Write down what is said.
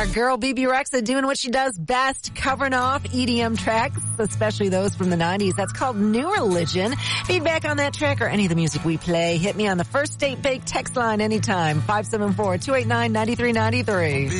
Our girl BB Rexa doing what she does best, covering off EDM tracks, especially those from the 90s. That's called New Religion. Feedback on that track or any of the music we play, hit me on the First State Bake text line anytime, 574-289-9393.